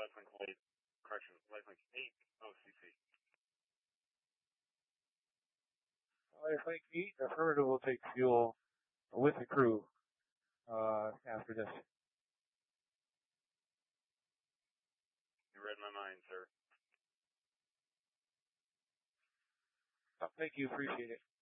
Lifelink 8, correction, Lifelink 8 OCC. Lifelink 8, affirmative, will take fuel with the crew after this. You read my mind, sir. Thank you, appreciate it.